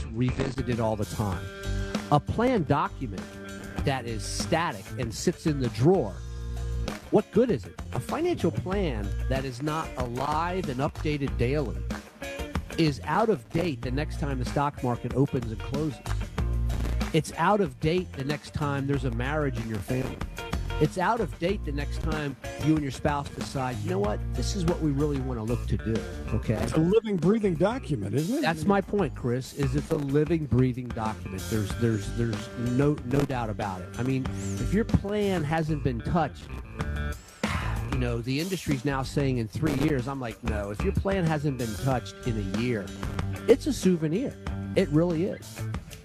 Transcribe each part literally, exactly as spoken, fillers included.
revisited all the time. A plan document that is static and sits in the drawer, what good is it? A financial plan that is not alive and updated daily is out of date the next time the stock market opens and closes. It's out of date the next time there's a marriage in your family. It's out of date the next time you and your spouse decide, you know what, this is what we really want to look to do, okay? It's a living, breathing document, isn't it? That's my point, Chris, is it's a living, breathing document. There's there's, there's no, no doubt about it. I mean, if your plan hasn't been touched, you know, the industry's now saying in three years, I'm like, no, if your plan hasn't been touched in a year, it's a souvenir. It really is.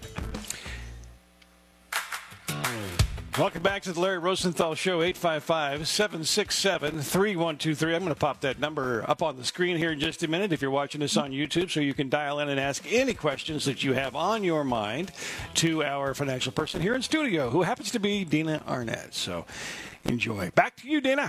Welcome back to the Larry Rosenthal Show, eight five five, seven six seven, three one two three. I'm going to pop that number up on the screen here in just a minute if you're watching us on YouTube, so you can dial in and ask any questions that you have on your mind to our financial person here in studio, who happens to be Dina Arnett. So enjoy. Back to you, Dina.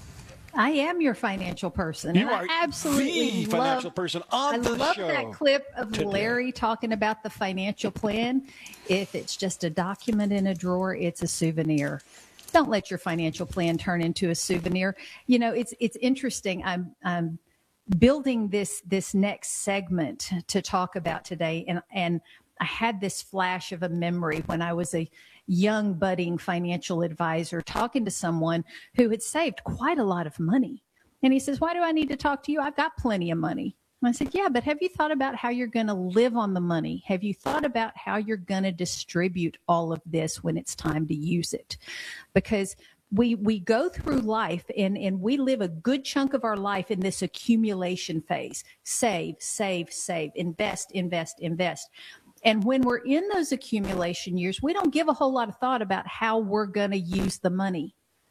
I am your financial person. You and are I absolutely the love, financial person on I the love show that clip of today. Larry talking about the financial plan. If it's just a document in a drawer, it's a souvenir. Don't let your financial plan turn into a souvenir. You know, it's it's interesting. I'm I'm building this this next segment to talk about today, and and I had this flash of a memory when I was a young budding financial advisor talking to someone who had saved quite a lot of money. And he says, why do I need to talk to you? I've got plenty of money. And I said, yeah, but have you thought about how you're going to live on the money? Have you thought about how you're going to distribute all of this when it's time to use it? Because we we go through life and, and we live a good chunk of our life in this accumulation phase. Save, save, save, invest, invest, invest. And when we're in those accumulation years, we don't give a whole lot of thought about how we're going to use the money.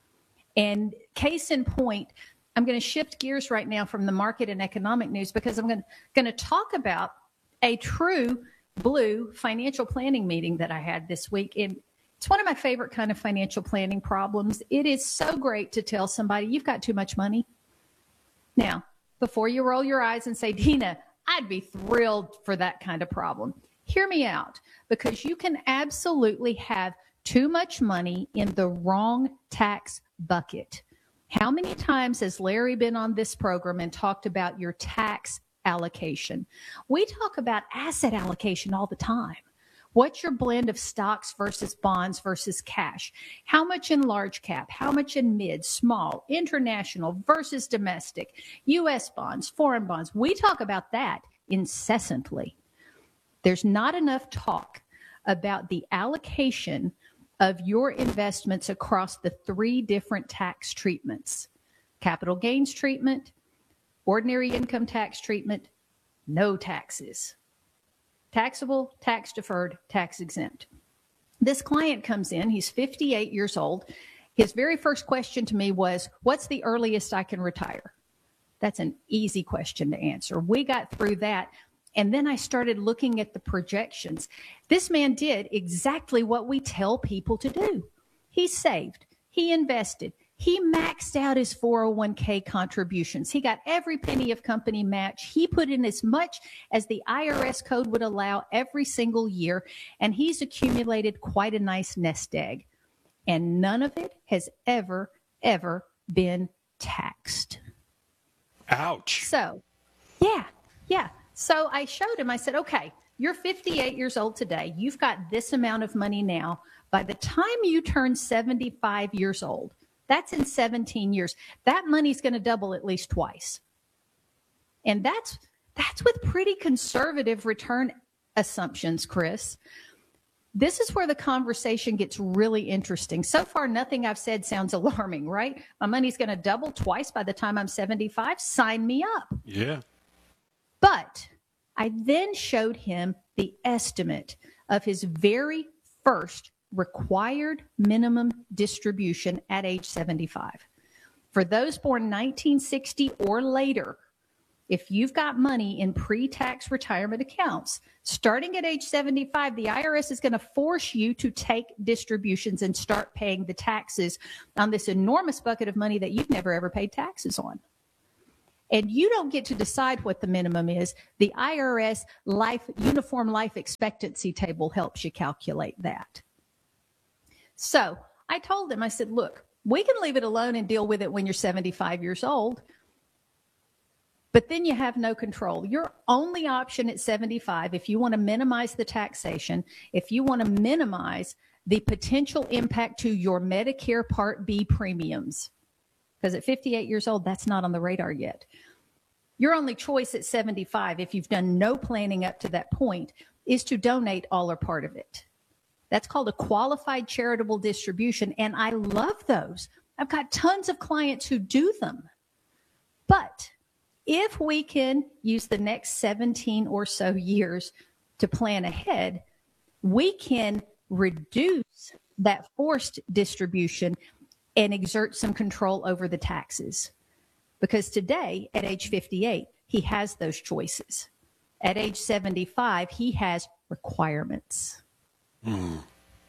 And case in point, I'm going to shift gears right now from the market and economic news because I'm going to, going to talk about a true blue financial planning meeting that I had this week. And it's one of my favorite kind of financial planning problems. It is so great to tell somebody you've got too much money. Now, before you roll your eyes and say, Dina, I'd be thrilled for that kind of problem. Hear me out, because you can absolutely have too much money in the wrong tax bucket. How many times has Larry been on this program and talked about your tax allocation? We talk about asset allocation all the time. What's your blend of stocks versus bonds versus cash? How much in large cap? How much in mid, small, international versus domestic, U S bonds, foreign bonds? We talk about that incessantly. There's not enough talk about the allocation of your investments across the three different tax treatments: capital gains treatment, ordinary income tax treatment, no taxes. Taxable, tax deferred, tax exempt. This client comes in, he's fifty-eight years old. His very first question to me was, what's the earliest I can retire? That's an easy question to answer. We got through that. And then I started looking at the projections. This man did exactly what we tell people to do. He saved. He invested. He maxed out his four oh one k contributions. He got every penny of company match. He put in as much as the I R S code would allow every single year. And he's accumulated quite a nice nest egg. And none of it has ever, ever been taxed. Ouch. So, yeah, yeah. So I showed him, I said, okay, you're fifty-eight years old today. You've got this amount of money now. By the time you turn seventy-five years old, that's in seventeen years, that money's going to double at least twice. And that's that's with pretty conservative return assumptions, Chris. This is where the conversation gets really interesting. So far, nothing I've said sounds alarming, right? My money's going to double twice by the time I'm seventy-five. Sign me up. Yeah. But I then showed him the estimate of his very first required minimum distribution at age seventy-five. For those born nineteen sixty or later, if you've got money in pre-tax retirement accounts, starting at age seventy-five, the I R S is going to force you to take distributions and start paying the taxes on this enormous bucket of money that you've never ever paid taxes on. And you don't get to decide what the minimum is. The I R S life uniform life expectancy table helps you calculate that. So I told him, I said, look, we can leave it alone and deal with it when you're seventy-five years old, but then you have no control. Your only option at seventy-five, if you want to minimize the taxation, if you want to minimize the potential impact to your Medicare Part B premiums, because at fifty-eight years old, that's not on the radar yet. Your only choice at seventy-five, if you've done no planning up to that point, is to donate all or part of it. That's called a qualified charitable distribution, and I love those. I've got tons of clients who do them. But if we can use the next seventeen or so years to plan ahead, we can reduce that forced distribution and exert some control over the taxes. Because today, at age fifty-eight, he has those choices. At age seventy-five, he has requirements. Mm.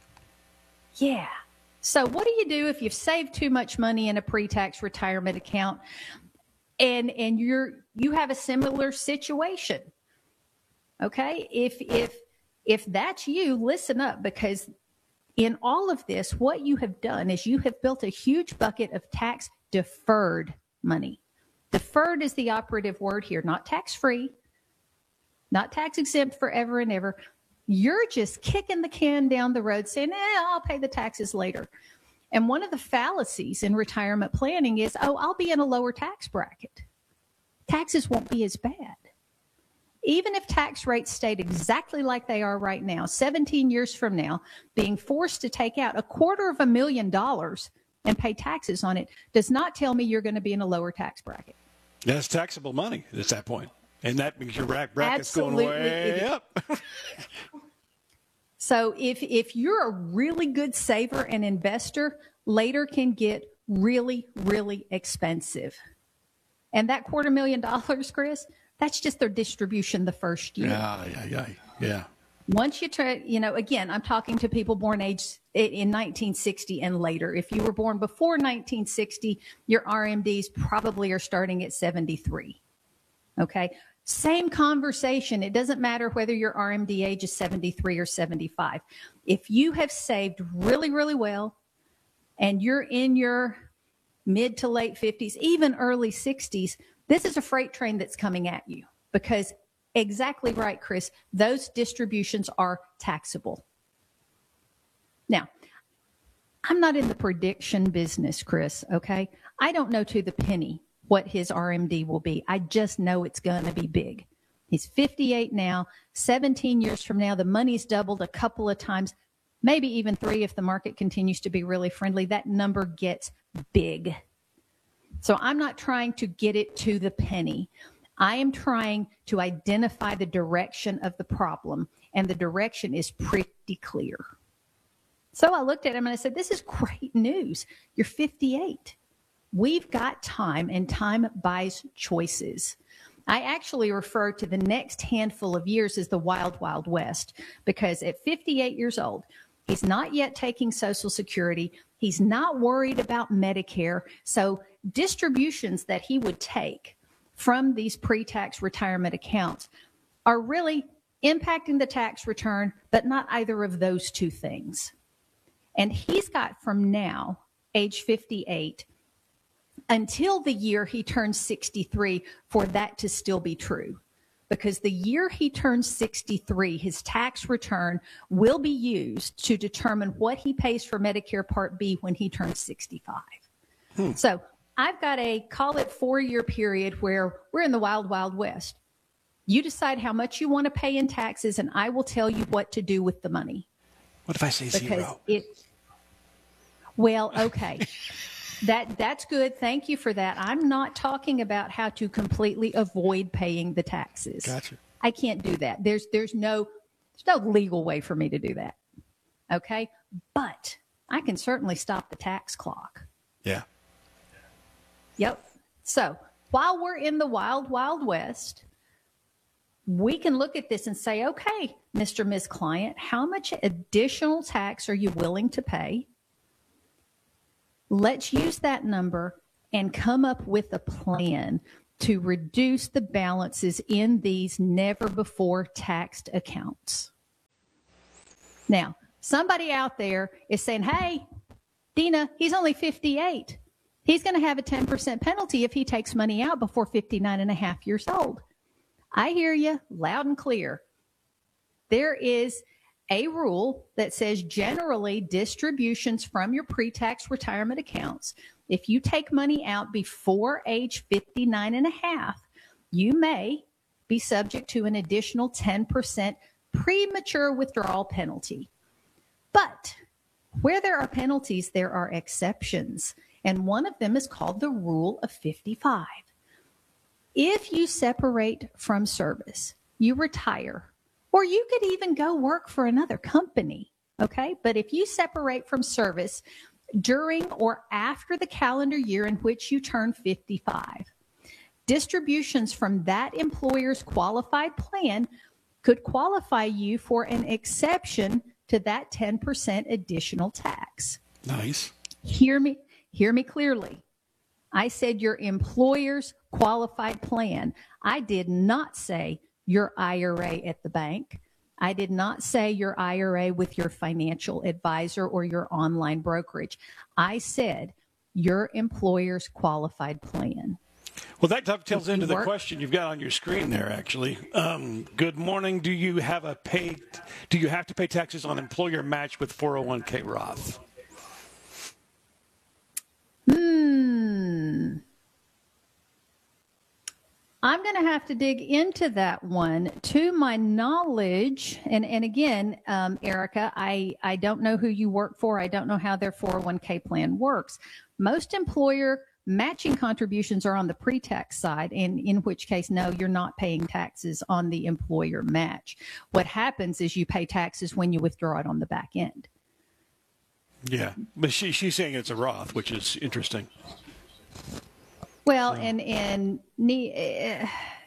Yeah. So what do you do if you've saved too much money in a pre-tax retirement account and and you're you have a similar situation? Okay? If if if that's you, listen up, because in all of this, what you have done is you have built a huge bucket of tax deferred money. Deferred is the operative word here, not tax-free, not tax exempt forever and ever. You're just kicking the can down the road saying, eh, I'll pay the taxes later. And one of the fallacies in retirement planning is, oh, I'll be in a lower tax bracket. Taxes won't be as bad. Even if tax rates stayed exactly like they are right now, seventeen years from now, being forced to take out a quarter of a million dollars and pay taxes on it does not tell me you're going to be in a lower tax bracket. That's taxable money at that point. And that means your bracket's Absolutely. going way up. So if if you're a really good saver and investor, later can get really, really expensive. And that quarter million dollars, Chris, that's just their distribution the first year. Yeah, yeah, yeah, yeah. Once you try, you know, again, I'm talking to people born age in nineteen sixty and later. If you were born before nineteen sixty, your R M Ds probably are starting at seventy-three. Okay. Same conversation. It doesn't matter whether your R M D age is seventy-three or seventy-five. If you have saved really, really well and you're in your mid to late fifties, even early sixties, this is a freight train that's coming at you because exactly right, Chris, those distributions are taxable. Now, I'm not in the prediction business, Chris, okay? I don't know to the penny what his R M D will be. I just know it's going to be big. He's fifty-eight now. seventeen years from now, the money's doubled a couple of times, maybe even three if the market continues to be really friendly. That number gets big. So I'm not trying to get it to the penny. I am trying to identify the direction of the problem, and the direction is pretty clear. So I looked at him and I said, this is great news. You're fifty-eight. We've got time, and time buys choices. I actually refer to the next handful of years as the wild, wild west, because at fifty-eight years old, he's not yet taking Social Security. He's not worried about Medicare. So distributions that he would take from these pre-tax retirement accounts are really impacting the tax return, but not either of those two things. And he's got from now, age fifty-eight, until the year he turns sixty-three for that to still be true. Because the year he turns sixty-three, his tax return will be used to determine what he pays for Medicare Part B when he turns sixty-five. Hmm. So I've got a, call it four-year period where we're in the wild, wild west. You decide how much you want to pay in taxes, and I will tell you what to do with the money. What if I say because zero? It, well, okay. That that's good. Thank you for that. I'm not talking about how to completely avoid paying the taxes. Gotcha. I can't do that. There's there's no there's no legal way for me to do that. Okay? But I can certainly stop the tax clock. Yeah. Yep. So while we're in the wild, wild west, we can look at this and say, okay, Mister Miz Client, how much additional tax are you willing to pay? Let's use that number and come up with a plan to reduce the balances in these never before taxed accounts. Now, somebody out there is saying, hey, Dina, he's only fifty-eight. He's going to have a ten percent penalty if he takes money out before fifty-nine and a half years old. I hear you loud and clear. There is a rule that says generally distributions from your pre-tax retirement accounts, if you take money out before age fifty-nine and a half, you may be subject to an additional ten percent premature withdrawal penalty. But where there are penalties, there are exceptions. And one of them is called the Rule of fifty-five. If you separate from service, you retire, or you could even go work for another company, okay? But if you separate from service during or after the calendar year in which you turn fifty-five, distributions from that employer's qualified plan could qualify you for an exception to that ten percent additional tax. Nice. Hear me, hear me clearly. I said your employer's qualified plan. I did not say your I R A at the bank. I did not say your I R A with your financial advisor or your online brokerage. I said your employer's qualified plan. Well, that dovetails into the work- question you've got on your screen there, actually. Um, good morning. Do you have a paid, do you have to pay taxes on employer match with four oh one k Roth? Hmm. I'm going to have to dig into that one. To my knowledge, and, and again, um, Erica, I, I don't know who you work for. I don't know how their four oh one k plan works. Most employer matching contributions are on the pre-tax side, and in which case, no, you're not paying taxes on the employer match. What happens is you pay taxes when you withdraw it on the back end. Yeah, but she, she's saying it's a Roth, which is interesting. Well, and and uh,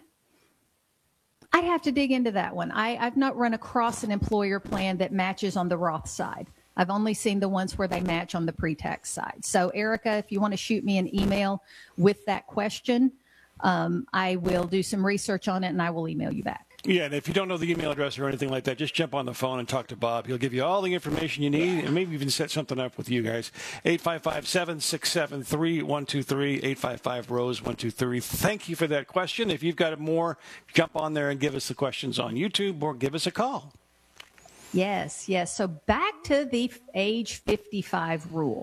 I'd have to dig into that one. I, I've not run across an employer plan that matches on the Roth side. I've only seen the ones where they match on the pre-tax side. So, Erica, if you want to shoot me an email with that question, um, I will do some research on it and I will email you back. Yeah, and if you don't know the email address or anything like that, just jump on the phone and talk to Bob. He'll give you all the information you need and maybe even set something up with you guys. eight five five, seven six seven, three one two three, eight five five, ROSE one two three. Thank you for that question. If you've got more, jump on there and give us the questions on YouTube or give us a call. Yes, yes. So back to the age fifty-five rule.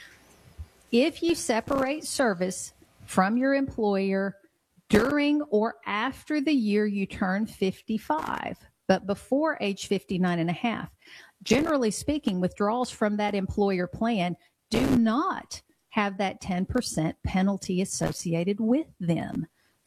If you separate service from your employer during or after the year you turn fifty-five, but before age fifty-nine and a half, generally speaking, withdrawals from that employer plan do not have that ten percent penalty associated with them.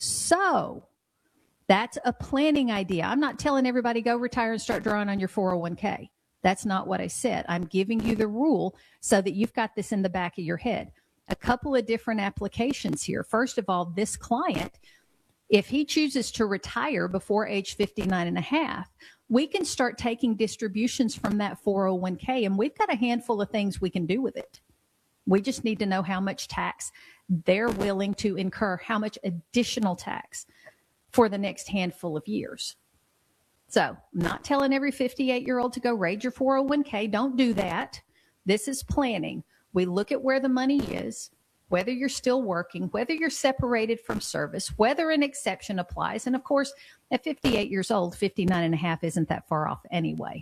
So that's a planning idea. I'm not telling everybody go retire and start drawing on your four oh one k. That's not what I said. I'm giving you the rule so that you've got this in the back of your head. A couple of different applications here. First of all, this client, if he chooses to retire before age fifty-nine and a half, we can start taking distributions from that four oh one k, and we've got a handful of things we can do with it. We just need to know how much tax they're willing to incur, how much additional tax for the next handful of years. So I'm not telling every fifty-eight-year-old to go raid your four oh one k. Don't do that. This is planning. We look at where the money is, whether you're still working, whether you're separated from service, whether an exception applies. And of course, at fifty-eight years old, fifty-nine and a half isn't that far off anyway.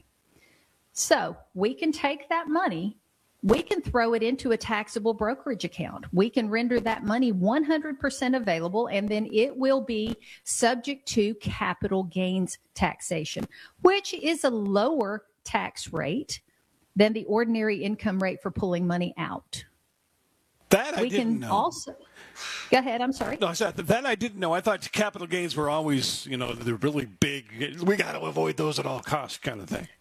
So we can take that money, we can throw it into a taxable brokerage account. We can render that money one hundred percent available, and then it will be subject to capital gains taxation, which is a lower tax rate than the ordinary income rate for pulling money out. That I we didn't can know. Also, go ahead. I'm sorry. No, I said that I didn't know. I thought capital gains were always, you know, they're really big. We got to avoid those at all costs, kind of thing.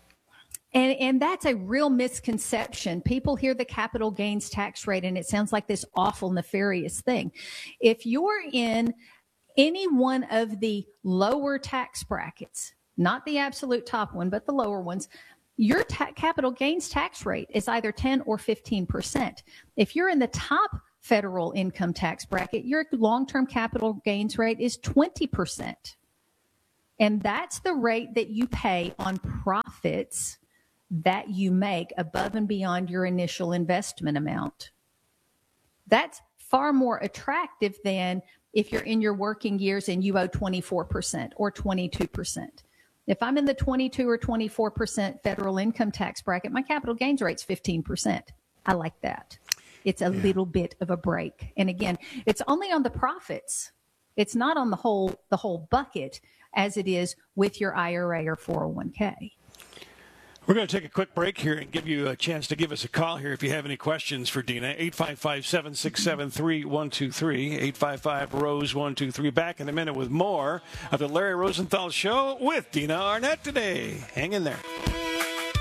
And, and that's a real misconception. People hear the capital gains tax rate and it sounds like this awful, nefarious thing. If you're in any one of the lower tax brackets, not the absolute top one, but the lower ones, your ta- capital gains tax rate is either ten or fifteen percent. If you're in the top federal income tax bracket, your long-term capital gains rate is twenty percent. And that's the rate that you pay on profits that you make above and beyond your initial investment amount. That's far more attractive than if you're in your working years and you owe twenty-four percent or twenty-two percent. If I'm in the twenty-two or twenty-four percent federal income tax bracket, my capital gains rate's fifteen percent. I like that. It's a yeah. little bit of a break. And again, it's only on the profits. It's not on the whole the whole bucket as it is with your I R A or four oh one k. We're going to take a quick break here and give you a chance to give us a call here if you have any questions for Dina. eight five five, seven six seven, three one two three, eight five five, Rose one two three. Back in a minute with more of the Larry Rosenthal Show with Dina Arnett today. Hang in there.